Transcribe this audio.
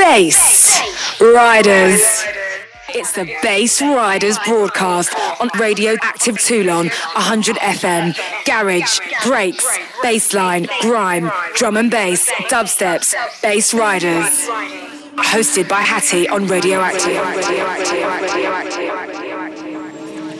Bass Riders. It's the Bass Riders broadcast on Radio Active Toulon, 100 FM. Garage, breaks, bassline, grime, drum and bass, dubsteps, Bass Riders. Hosted by Hattie on Radio Active.